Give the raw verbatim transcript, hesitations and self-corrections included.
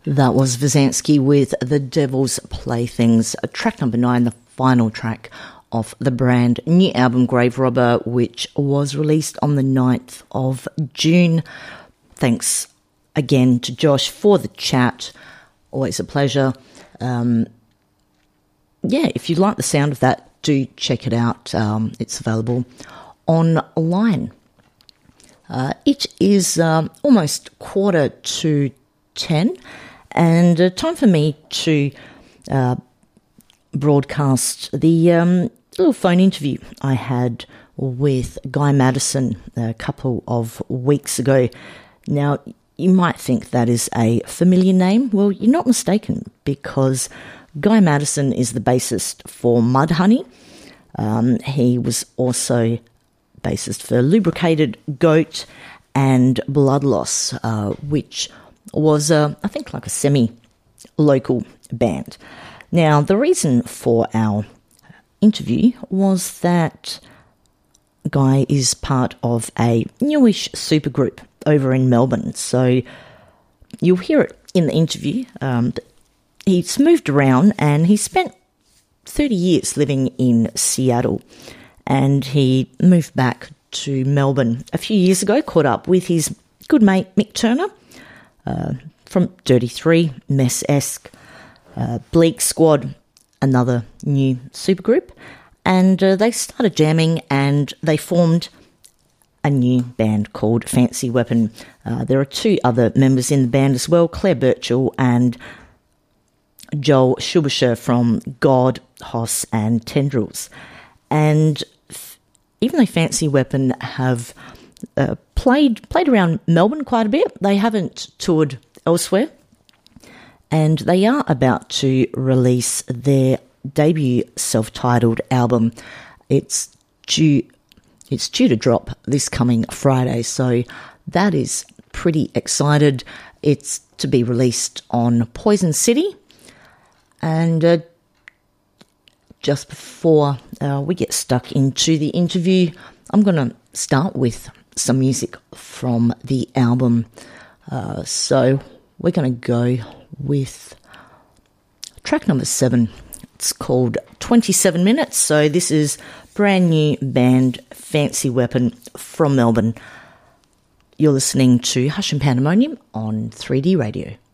That was Vyzantsky with The Devil's Playthings, track number nine, the final track of the brand new album Grave Robber, which was released on the ninth of June. Thanks again to Josh for the chat. Always a pleasure. Um, yeah, if you like the sound of that, do check it out. Um, it's available online. Uh, it is um, almost quarter to ten, and uh, time for me to uh, broadcast the um, little phone interview I had with Guy Madison a couple of weeks ago. Now, you might think that is a familiar name. Well, you're not mistaken, because Guy Madison is the bassist for Mudhoney. Um, he was also bassist for Lubricated Goat and Blood Loss, uh, which was, uh, I think, like a semi-local band. Now, the reason for our interview was that Guy is part of a newish supergroup over in Melbourne. So you'll hear it in the interview. Um, he's moved around and he spent thirty years living in Seattle, and he moved back to Melbourne a few years ago, caught up with his good mate Mick Turner uh, from Dirty Three, Mess-esque, uh, Bleak Squad, another new supergroup, and uh, they started jamming and they formed a new band called Fancy Weapon. Uh, there are two other members in the band as well, Claire Birchall and Joel Schubischer from God, Hoss and Tendrils. And f- even though Fancy Weapon have uh, played played around Melbourne quite a bit, they haven't toured elsewhere. And they are about to release their debut self-titled album. It's due, it's due to drop this coming Friday, so that is pretty excited. It's to be released on Poison City. And uh, just before uh, we get stuck into the interview, I'm going to start with some music from the album. Uh, so we're going to go with track number seven. It's called twenty-seven minutes. So this is brand new band Fancy Weapon from Melbourne. You're listening to Hush and Pandemonium on three D Radio.